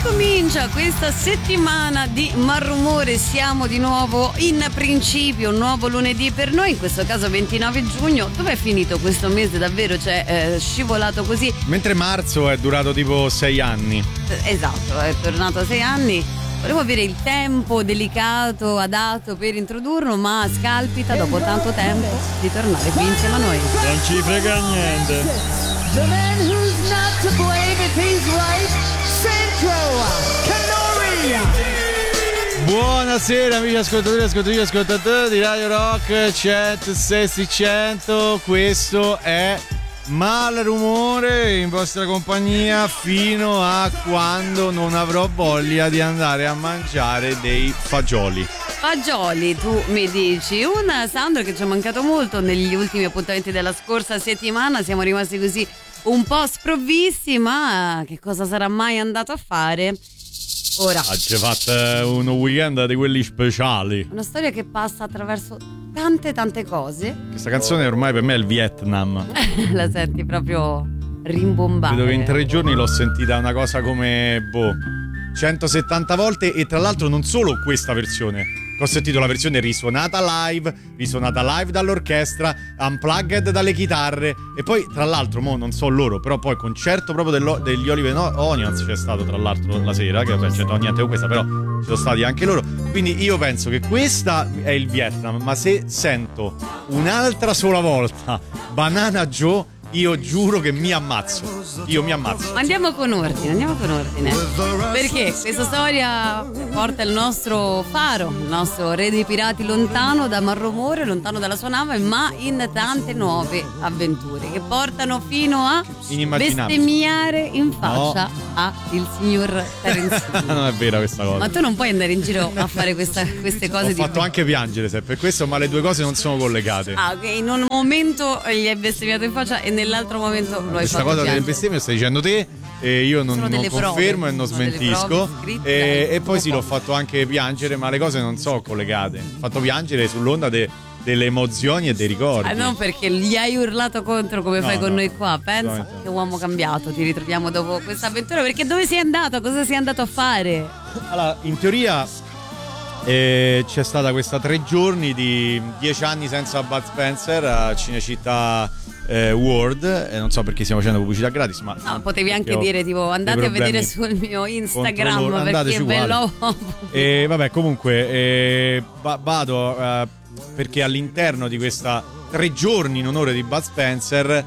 Ricomincia questa settimana di Malrumore, siamo di nuovo in principio, un nuovo lunedì per noi, in questo caso 29 giugno. Dov'è finito questo mese davvero? Cioè scivolato così. Mentre marzo è durato tipo 6 anni. Esatto, è tornato a 6 anni. Volevo avere il tempo delicato, adatto per introdurlo, ma scalpita dopo tanto tempo di tornare qui insieme a noi. Non ci frega niente. The man who's not to blame if he's right, Sandro Canori. Buonasera amici ascoltatori e ascoltatori di Radio Rock 106.100. Questo è Malrumore in vostra compagnia fino a quando non avrò voglia di andare a mangiare dei fagioli. Fagioli, tu mi dici, un Sandro che ci è mancato molto negli ultimi appuntamenti della scorsa settimana, siamo rimasti così un po' sprovvisti, ma che cosa sarà mai andato a fare? Ora, Ci fatto un weekend di quelli speciali. una storia che passa attraverso tante cose. Questa canzone ormai per me è il Vietnam. La senti proprio rimbombare. Vedo che in 3 giorni l'ho sentita una cosa come 170 volte, e tra l'altro non solo questa versione. Ho sentito la versione risuonata live dall'orchestra, unplugged dalle chitarre, e poi tra l'altro non so loro, però poi concerto proprio degli Oliver Onions c'è stato tra l'altro la sera, che vabbè c'entra niente con questa, però ci sono stati anche loro. Quindi io penso che questa è il Vietnam, ma se sento un'altra sola volta Banana Joe, io giuro che mi ammazzo. Andiamo con ordine. Perché questa storia porta il nostro faro, il nostro re dei pirati lontano da Malrumore, lontano dalla sua nave, ma in tante nuove avventure che portano fino a bestemmiare in faccia a il signor Terenzino. Non è vera questa cosa. Ma tu non puoi andare in giro a fare queste cose. Ho fatto anche piangere, se per questo, ma le due cose non sono collegate. Ah, ok, in un momento gli hai bestemmiato in faccia e nell'altro momento lo hai Questa fatto cosa piangere. delle bestemmie stai dicendo te, e io non confermo e non smentisco, e poi sì, l'ho fatto anche piangere, ma le cose non sono collegate. Ho fatto piangere sull'onda delle emozioni e dei ricordi. Non perché gli hai urlato contro come fai con noi qua. Pensa che uomo cambiato. Ti ritroviamo dopo questa avventura, perché dove sei andato? Cosa sei andato a fare? Allora, in teoria c'è stata questa 3 giorni di 10 anni senza Bud Spencer a Cinecittà World, e non so perché stiamo facendo pubblicità gratis, ma No, potevi anche dire tipo andate a vedere sul mio Instagram perché ve l'ho. E vabbè, comunque vado perché all'interno di questa 3 giorni in onore di Bud Spencer,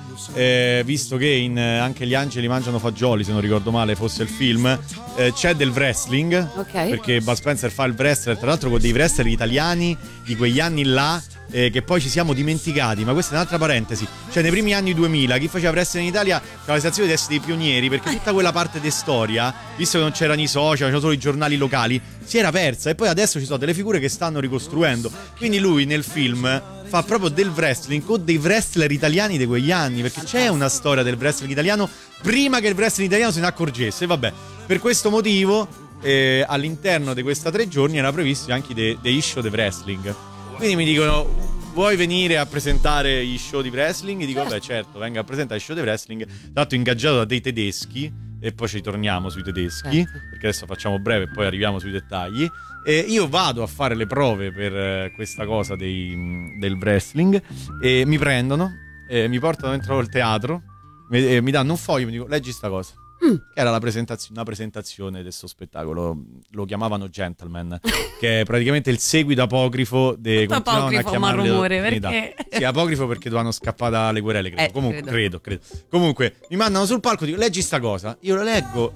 visto che anche Gli angeli mangiano fagioli, se non ricordo male fosse il film, c'è del wrestling, perché Bud Spencer fa il wrestler, tra l'altro con dei wrestler italiani di quegli anni là, che poi ci siamo dimenticati, ma questa è un'altra parentesi. Cioè nei primi anni 2000 chi faceva wrestling in Italia aveva la sensazione di essere dei pionieri, perché tutta quella parte di storia, visto che non c'erano i social, c'erano solo i giornali locali, si era persa, e poi adesso ci sono delle figure che stanno ricostruendo. Quindi lui nel film fa proprio del wrestling con dei wrestler italiani di quegli anni, perché c'è una storia del wrestling italiano prima che il wrestling italiano se ne accorgesse. E vabbè, per questo motivo all'interno di questa 3 giorni era previsto anche dei show di wrestling. Quindi mi dicono: vuoi venire a presentare gli show di wrestling? Dico beh certo, venga a presentare gli show di wrestling, tanto ingaggiato da dei tedeschi, e poi ci torniamo sui tedeschi, perché adesso facciamo breve e poi arriviamo sui dettagli. E io vado a fare le prove per questa cosa del wrestling, e mi prendono, mi portano dentro il teatro, mi danno un foglio e mi dicono: leggi sta cosa. Che era una presentazione di questo spettacolo, lo chiamavano Gentleman, che è praticamente il seguito apocrifo continuavano a chiamarlo Malrumore, perché? Sì, apocrifo perché dovevano scappare dalle querele, credo. Comunque credo. Comunque mi mandano sul palco e dico: leggi sta cosa. Io la leggo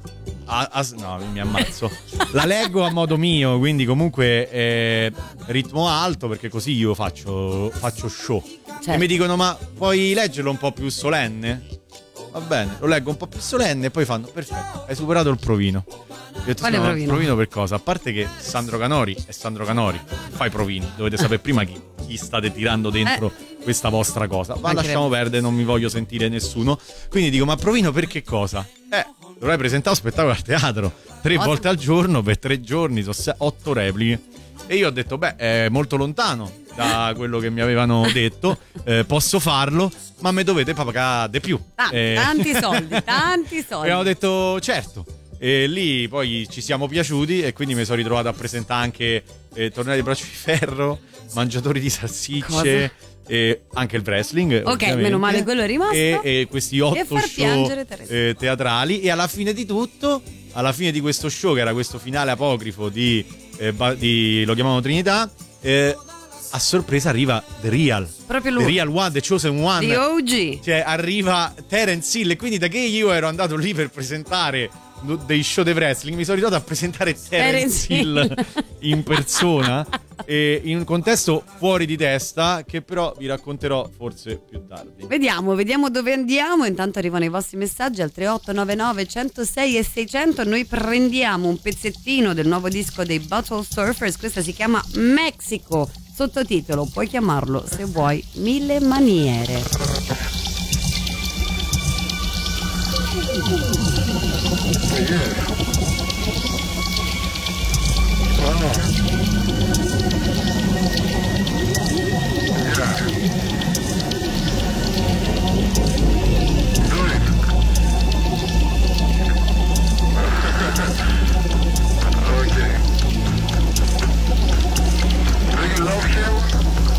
no, mi ammazzo. La leggo a modo mio, quindi comunque ritmo alto, perché così io faccio show. E mi dicono: ma puoi leggerlo un po' più solenne? Va bene, lo leggo un po' più solenne, e poi fanno: perfetto, hai superato il provino. Io ho detto: Quale provino? Provino per cosa? A parte che Sandro Canori è Sandro Canori, fai provini, dovete sapere prima chi state tirando dentro questa vostra cosa. Ma lasciamo perdere, non mi voglio sentire nessuno. Quindi dico: ma provino per che cosa? Dovrei presentare un spettacolo al teatro 3 volte al giorno per 3 giorni, sono 8 repliche. E io ho detto: beh, è molto lontano da quello che mi avevano detto, posso farlo, ma me dovete pagare di più. Tanti soldi. E ho detto: certo. E lì poi ci siamo piaciuti e quindi mi sono ritrovato a presentare anche Tornei di Braccio di Ferro, Mangiatori di Salsicce, e anche il wrestling. Ok, meno male quello è rimasto. E questi 8 far show piangere teatrali. E alla fine di tutto, alla fine di questo show, che era questo finale apocrifo di lo chiamavano Trinità, a sorpresa arriva The Real. Proprio lui. The Real One, The Chosen One. The OG. Cioè arriva Terence Hill, e quindi da che io ero andato lì per presentare dei show di wrestling, mi sono ritrovato a presentare Terence Hill in persona, e in un contesto fuori di testa, che però vi racconterò forse più tardi. Vediamo dove andiamo. Intanto arrivano i vostri messaggi al 3899 106 e 600. Noi prendiamo un pezzettino del nuovo disco dei Bottle Surfers. Questa si chiama Mexico, sottotitolo puoi chiamarlo se vuoi Mille Maniere.